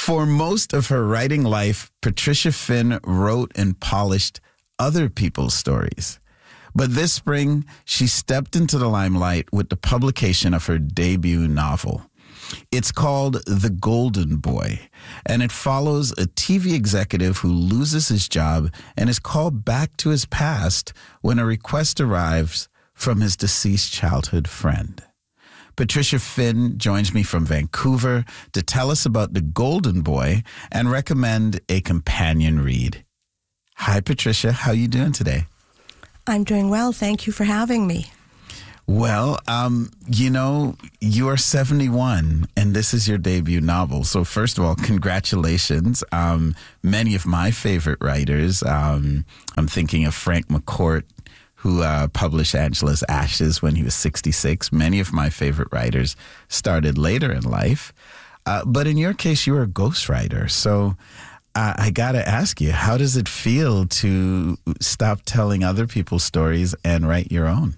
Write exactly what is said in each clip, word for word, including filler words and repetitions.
For most of her writing life, Patricia Finn wrote and polished other people's stories. But this spring, she stepped into the limelight with the publication of her debut novel. It's called The Golden Boy, and it follows a T V executive who loses his job and is called back to his past when a request arrives from his deceased childhood friend. Patricia Finn joins me from Vancouver to tell us about The Golden Boy and recommend a companion read. Hi, Patricia. How are you doing today? I'm doing well. Thank you for having me. Well, um, you know, you are seventy-one, and this is your debut novel. So first of all, congratulations. Um, many of my favorite writers, um, I'm thinking of Frank McCourt, who uh, published Angela's Ashes when he was sixty-six. Many of my favorite writers started later in life. Uh, but in your case, you were a ghostwriter. So uh, I got to ask you, how does it feel to stop telling other people's stories and write your own?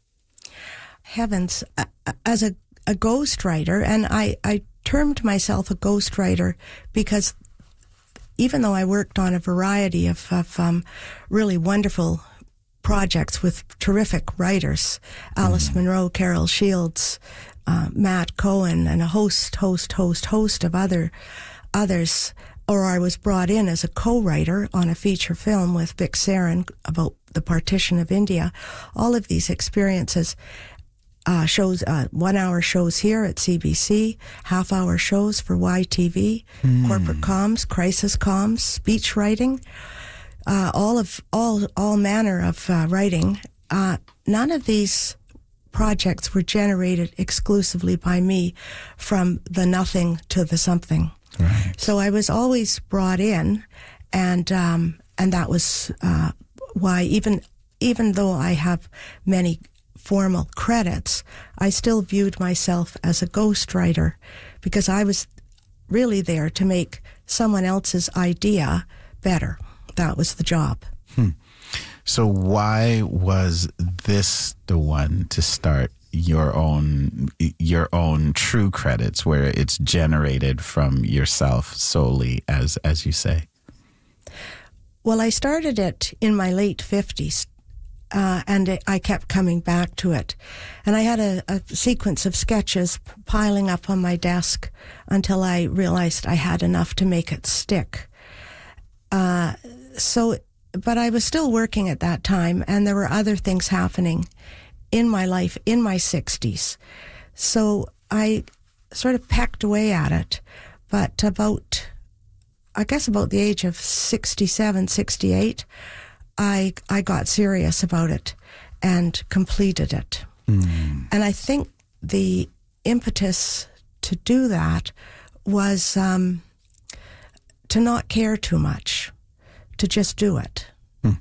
Heavens, as a, a ghostwriter, and I, I termed myself a ghostwriter because even though I worked on a variety of, of um, really wonderful projects with terrific writers, Alice mm-hmm. Munro, Carol Shields, uh, Matt Cohen, and a host, host, host, host of other others, or I was brought in as a co-writer on a feature film with Vic Sarin about the partition of India. All of these experiences, uh, shows, uh, one-hour shows here at C B C, half-hour shows for Y T V, mm. corporate comms, crisis comms, speech writing. Uh, all of all all manner of uh, writing. Uh, none of these projects were generated exclusively by me from the nothing to the something. Right. So I was always brought in, and um, and that was uh, why even even though I have many formal credits, I still viewed myself as a ghostwriter because I was really there to make someone else's idea better. That was the job. Hmm. So why was this the one to start your own your own true credits, where it's generated from yourself solely, as as you say? Well, I started it in my late fifties, uh, and it, I kept coming back to it. And I had a, a sequence of sketches piling up on my desk until I realized I had enough to make it stick. Uh, so, but I was still working at that time, and there were other things happening in my life in my sixties. So I sort of pecked away at it. But about, I guess about the age of sixty-seven, sixty-eight, I, I got serious about it and completed it. Mm. And I think the impetus to do that was um, to not care too much, to just do it. Hmm.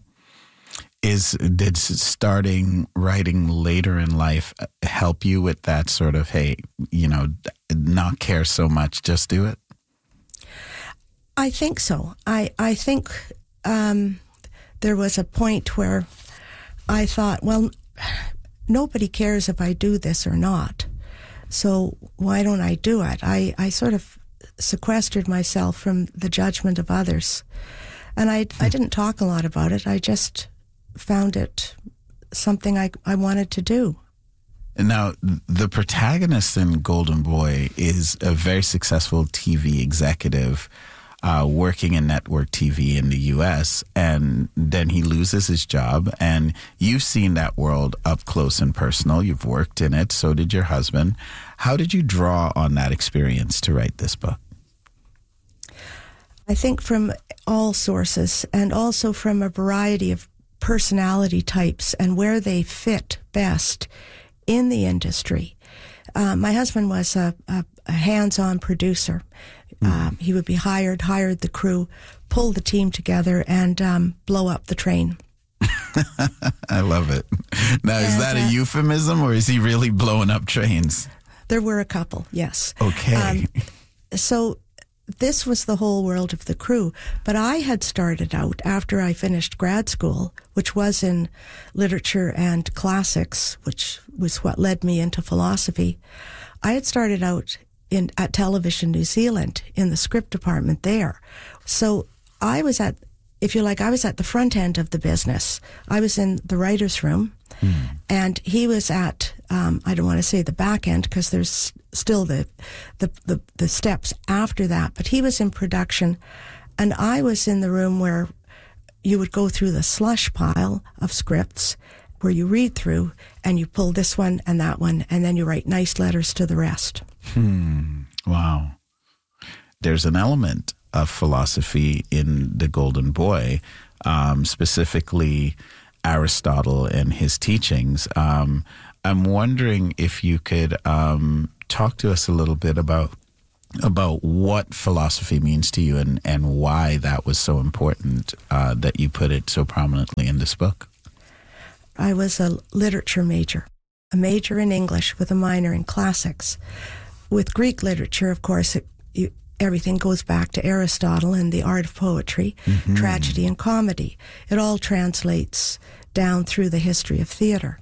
Is did starting writing later in life help you with that sort of, hey, you know, not care so much, just do it? I think so. I, I think um, there was a point where I thought, well, nobody cares if I do this or not. So why don't I do it? I, I sort of sequestered myself from the judgment of others. And I, I didn't talk a lot about it. I just found it something I, I wanted to do. Now, the protagonist in Golden Boy is a very successful T V executive uh, working in network T V in the U S, and then he loses his job, and you've seen that world up close and personal. You've worked in it. So did your husband. How did you draw on that experience to write this book? I think from all sources, and also from a variety of personality types and where they fit best in the industry. Uh, my husband was a, a, a hands-on producer. Mm. Um, he would be hired, hired the crew, pull the team together, and um, blow up the train. I love it. Now, and, is that a uh, euphemism, or is he really blowing up trains? There were a couple, yes. Okay. Um, so this was the whole world of the crew. But I had started out after I finished grad school, which was in literature and classics, which was what led me into philosophy. I had started out in at Television New Zealand in the script department there. So I was at, if you like, I was at the front end of the business. I was in the writer's room, mm. and he was at, um, I don't want to say the back end because there's still the, the, the, the steps after that, but he was in production, and I was in the room where you would go through the slush pile of scripts where you read through and you pull this one and that one, and then you write nice letters to the rest. Hmm. Wow. There's an element of philosophy in The Golden Boy, um, specifically Aristotle and his teachings. Um, I'm wondering if you could um, talk to us a little bit about about what philosophy means to you, and, and why that was so important uh, that you put it so prominently in this book. I was a literature major, a major in English with a minor in classics. With Greek literature, of course, it, you, everything goes back to Aristotle and the art of poetry, mm-hmm. tragedy and comedy. It all translates down through the history of theater.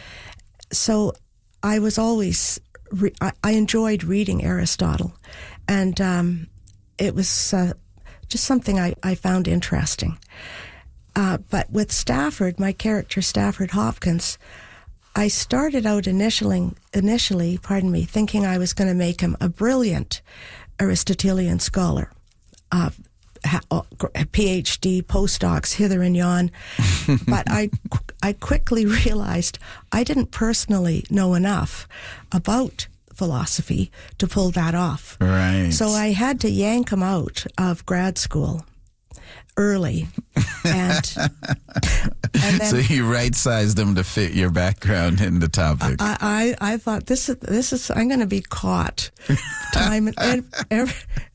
So I was always, re- I, I enjoyed reading Aristotle, and um, it was uh, just something I, I found interesting. Uh, but with Stafford, my character Stafford Hopkins, I started out initially, initially, pardon me, thinking I was going to make him a brilliant Aristotelian scholar, uh, P H D, postdocs, hither and yon. But I, I quickly realized I didn't personally know enough about philosophy to pull that off. Right. So I had to yank him out of grad school early, and, and then so you right-sized them to fit your background in the topic. I, I, I thought this is this is I'm going to be caught time and every,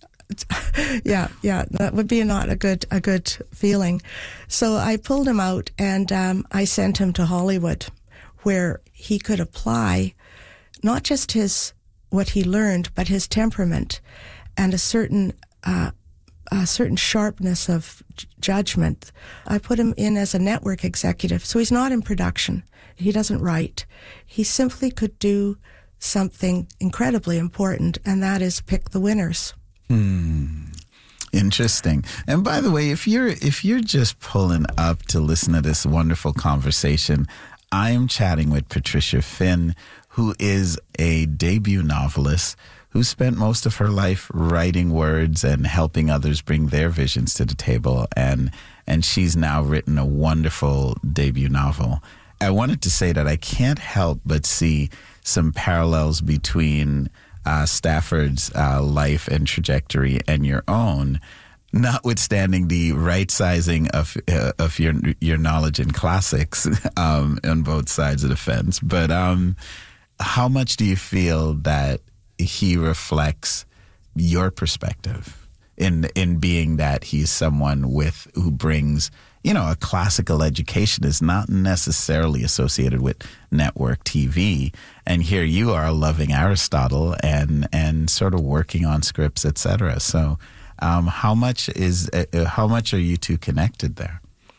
yeah yeah that would be not a good a good feeling. So I pulled him out, and um, I sent him to Hollywood, where he could apply not just his what he learned, but his temperament and a certain uh, a certain sharpness of j- judgment. I put him in as a network executive, so he's not in production. He doesn't write. He simply could do something incredibly important, and that is pick the winners. Hmm. Interesting. And by the way, if you're if you're just pulling up to listen to this wonderful conversation, I am chatting with Patricia Finn, who is a debut novelist who spent most of her life writing words and helping others bring their visions to the table. And and she's now written a wonderful debut novel. I wanted to say that I can't help but see some parallels between uh, Stafford's uh, life and trajectory and your own, notwithstanding the right sizing of uh, of your your knowledge in classics um, on both sides of the fence. But um, how much do you feel that he reflects your perspective in in being that he's someone with who brings, you know, a classical education is not necessarily associated with network T V, and here you are loving Aristotle and and sort of working on scripts, et cetera. So, um, how much is uh, how much are you two connected there?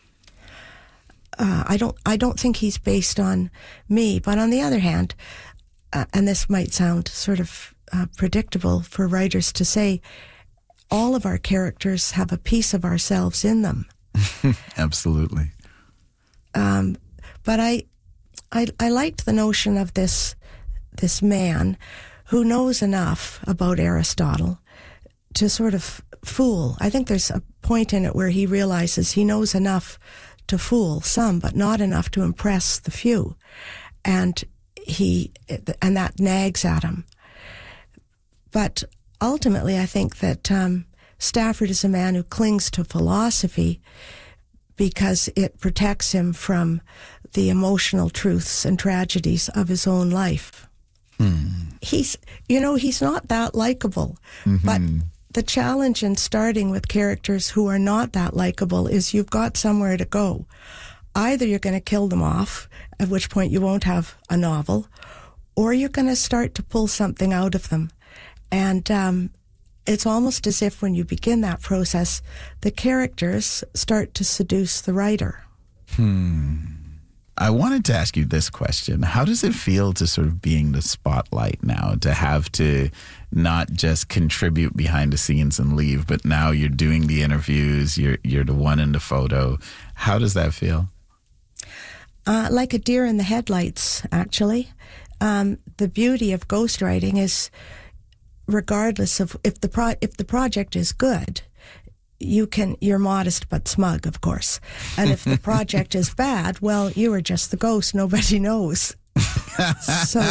Uh, I don't I don't think he's based on me, but on the other hand, uh, and this might sound sort of uh, predictable for writers to say, all of our characters have a piece of ourselves in them. Absolutely. Um, but I, I, I liked the notion of this this man who knows enough about Aristotle to sort of fool. I think there's a point in it where he realizes he knows enough to fool some, but not enough to impress the few, and he and that nags at him. But ultimately, I think that um, Stafford is a man who clings to philosophy because it protects him from the emotional truths and tragedies of his own life. Hmm. He's, you know, he's not that likable, mm-hmm. but the challenge in starting with characters who are not that likable is you've got somewhere to go. Either you're going to kill them off, at which point you won't have a novel, or you're going to start to pull something out of them. And um, it's almost as if when you begin that process, the characters start to seduce the writer. Hmm. I wanted to ask you this question. How does it feel to sort of be in the spotlight now, to have to not just contribute behind the scenes and leave, but now you're doing the interviews, you're you're the one in the photo. How does that feel? Uh, like a deer in the headlights, actually. Um, the beauty of ghostwriting is, regardless of if the pro- if the project is good, you can, you're modest but smug, of course. And if the project is bad, well, you are just the ghost. Nobody knows. so,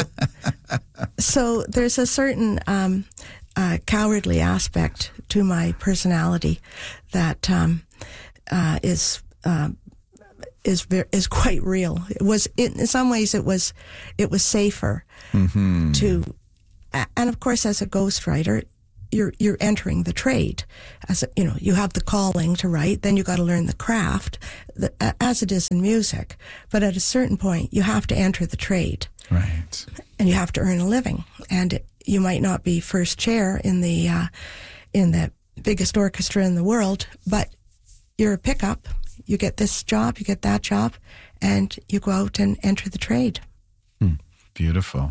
so there's a certain um, uh, cowardly aspect to my personality that um, uh, is uh, is is quite real. It was, in some ways, it was it was safer mm-hmm. to, and of course, as a ghostwriter, you're you're entering the trade. As a, you know, you have the calling to write, then you got to learn the craft, the, as it is in music. But at a certain point, you have to enter the trade, right? And you have to earn a living. And it, you might not be first chair in the uh, in the biggest orchestra in the world, but you're a pickup. You get this job, you get that job, and you go out and enter the trade. Mm, beautiful.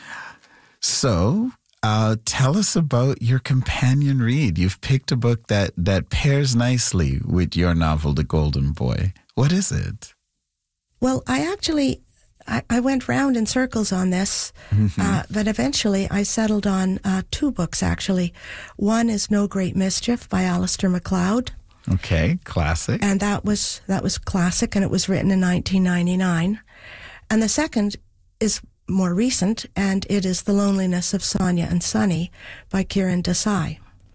So. Uh, tell us about your companion read. You've picked a book that, that pairs nicely with your novel, The Golden Boy. What is it? Well, I actually, I, I went round in circles on this, mm-hmm. uh, but eventually I settled on uh, two books, actually. One is No Great Mischief by Alistair MacLeod. Okay, classic. And that was, that was classic, and it was written in nineteen ninety-nine. And the second is more recent, and it is The Loneliness of Sonia and Sonny by Kiran Desai.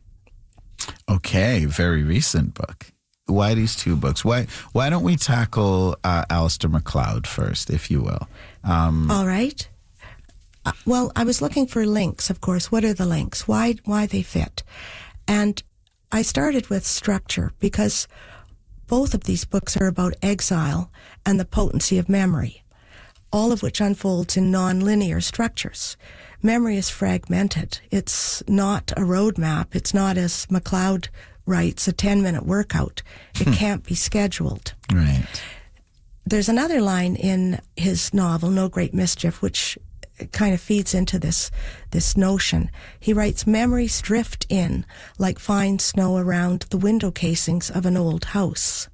Okay, very recent book. Why these two books? Why why don't we tackle uh, Alistair MacLeod first, if you will? Um, All right. Uh, well, I was looking for links, of course. What are the links? Why why they fit? And I started with structure because both of these books are about exile and the potency of memory, all of which unfolds in non-linear structures. Memory is fragmented. It's not a roadmap. It's not, as MacLeod writes, a ten-minute workout. It can't be scheduled. Right. There's another line in his novel, No Great Mischief, which kind of feeds into this this notion. He writes, memories drift in like fine snow around the window casings of an old house.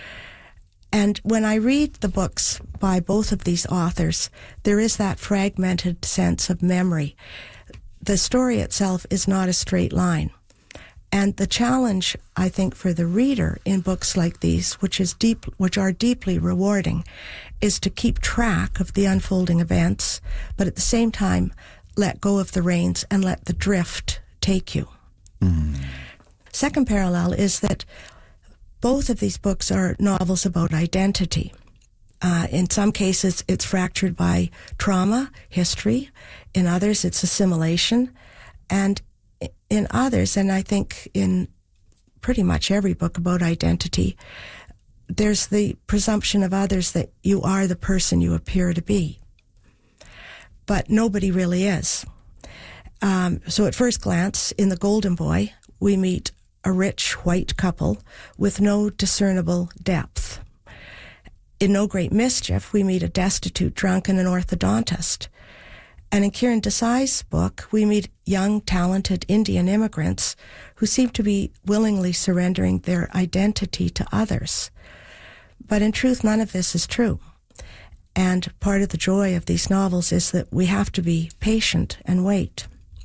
And when I read the books by both of these authors, there is that fragmented sense of memory. The story itself is not a straight line. And the challenge, I think, for the reader in books like these, which is deep, which are deeply rewarding, is to keep track of the unfolding events, but at the same time, let go of the reins and let the drift take you. Mm. Second parallel is that both of these books are novels about identity. Uh, in some cases, it's fractured by trauma, history. In others, it's assimilation. And in others, and I think in pretty much every book about identity, there's the presumption of others that you are the person you appear to be. But nobody really is. Um, so at first glance, in The Golden Boy, we meet a rich white couple with no discernible depth. In No Great Mischief, we meet a destitute drunk and an orthodontist. And in Kiran Desai's book, we meet young, talented Indian immigrants who seem to be willingly surrendering their identity to others. But in truth, none of this is true. And part of the joy of these novels is that we have to be patient and wait.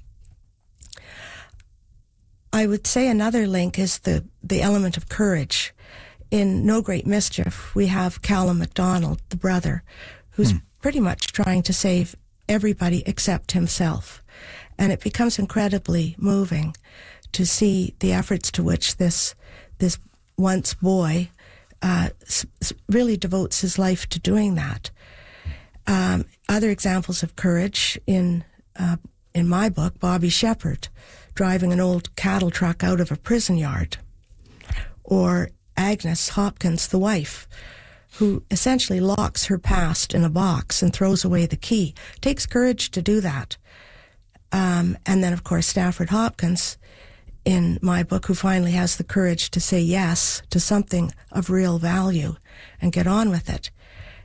I would say another link is the, the element of courage. In No Great Mischief, we have Callum MacDonald, the brother, who's hmm. pretty much trying to save everybody except himself. And it becomes incredibly moving to see the efforts to which this this once boy uh, s- really devotes his life to doing that. Um, other examples of courage in uh, in my book, Bobby Shepherd, driving an old cattle truck out of a prison yard, or Agnes Hopkins, the wife, who essentially locks her past in a box and throws away the key. It takes courage to do that. Um, and then, of course, Stafford Hopkins, in my book, who finally has the courage to say yes to something of real value and get on with it.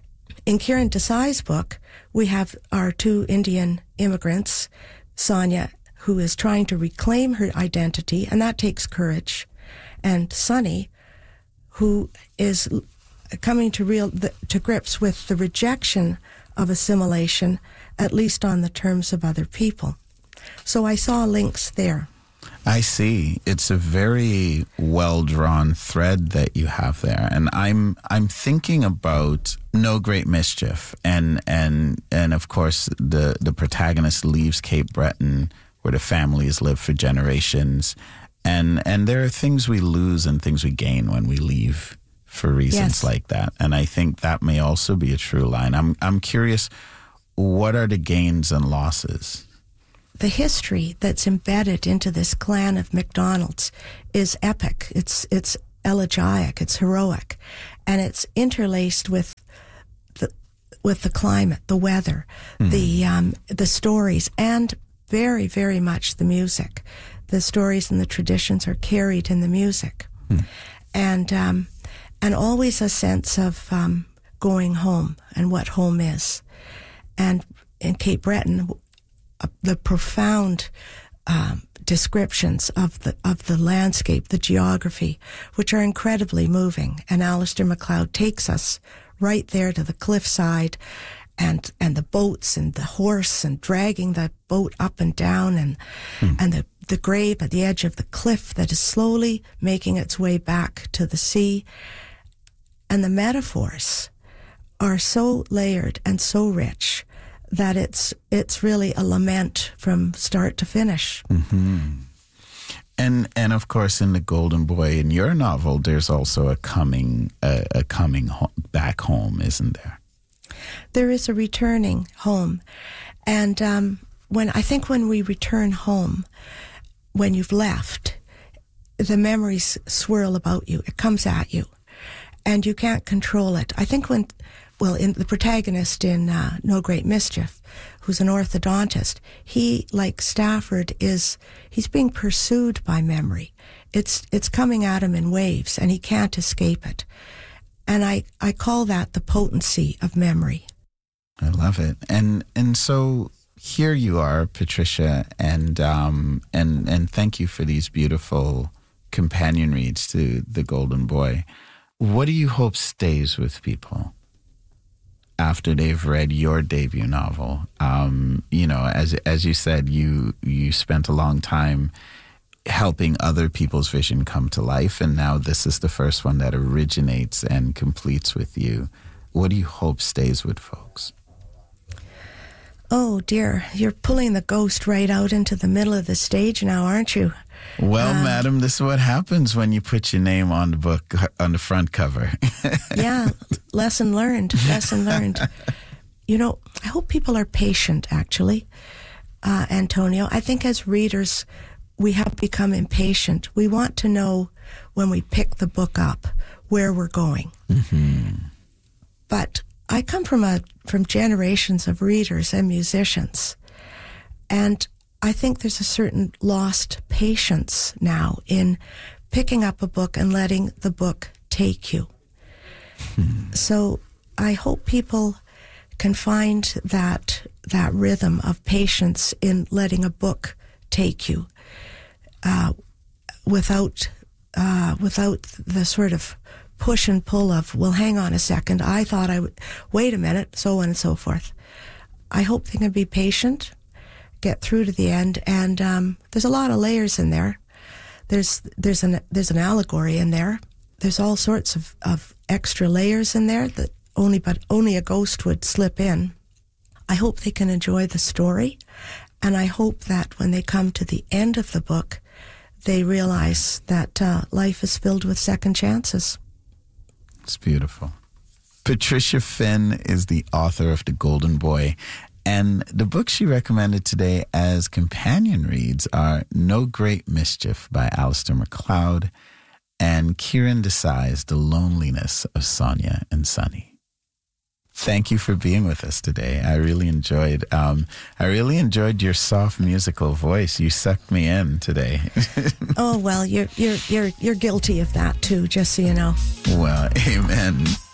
in Kiran Desai's book, we have our two Indian immigrants, Sonia, who is trying to reclaim her identity, and that takes courage, and Sunny, who is coming to real the, to grips with the rejection of assimilation, at least on the terms of other people. So I saw links there. I see. It's a very well-drawn thread that you have there. And I'm I'm thinking about No Great Mischief. And and and of course the, the protagonist leaves Cape Breton, where the families live for generations. And and there are things we lose and things we gain when we leave for reasons Yes. like that. And I think that may also be a true line. I'm I'm curious, what are the gains and losses? The history that's embedded into this clan of MacDonalds is epic. It's it's elegiac. It's heroic, and it's interlaced with the with the climate, the weather, mm. the um, the stories, and very very much the music. The stories and the traditions are carried in the music, mm. and um, and always a sense of um, going home and what home is, and in Cape Breton, the profound um, descriptions of the of the landscape, the geography, which are incredibly moving. And Alistair MacLeod takes us right there to the cliffside, and and the boats and the horse and dragging the boat up and down, and hmm. and the the grave at the edge of the cliff that is slowly making its way back to the sea. And the metaphors are so layered and so rich that it's it's really a lament from start to finish. Mm-hmm. And and of course, in The Golden Boy, in your novel, there's also a coming a, a coming ho- back home, isn't there? There is a returning home, and um, when I think when we return home, when you've left, the memories swirl about you. It comes at you, and you can't control it. I think when. Well, in the protagonist in uh, No Great Mischief, who's an orthodontist, he, like Stafford, is he's being pursued by memory. It's it's coming at him in waves, and he can't escape it. And I, I call that the potency of memory. I love it. And and so here you are, Patricia, and um and and thank you for these beautiful companion reads to The Golden Boy. What do you hope stays with people after they've read your debut novel? Um, you know, as as you said, you you spent a long time helping other people's vision come to life, and now this is the first one that originates and completes with you. What do you hope stays with folks? Oh, dear. You're pulling the ghost right out into the middle of the stage now, aren't you? Well, um, madam, this is what happens when you put your name on the book, on the front cover. Yeah, lesson learned, lesson learned. You know, I hope people are patient, actually, uh, Antonio. I think as readers, we have become impatient. We want to know when we pick the book up where we're going. Mm-hmm. But I come from a from generations of readers and musicians, and I think there's a certain lost patience now in picking up a book and letting the book take you. Hmm. So I hope people can find that that rhythm of patience in letting a book take you, uh, without uh, without the sort of push and pull of, well, hang on a second, I thought I would, wait a minute, so on and so forth. I hope they can be patient, get through to the end, and um, there's a lot of layers in there. There's there's an there's an allegory in there. There's all sorts of, of extra layers in there that only but only a ghost would slip in. I hope they can enjoy the story, and I hope that when they come to the end of the book, they realize that uh, life is filled with second chances. It's beautiful. Patricia Finn is the author of The Golden Boy, and the books she recommended today as companion reads are No Great Mischief by Alistair MacLeod and Kiran Desai's The Loneliness of Sonia and Sunny. Thank you for being with us today. I really enjoyed. Um, I really enjoyed your soft musical voice. You sucked me in today. Oh well, you're you're you're you're guilty of that too. Just so you know. Well, amen.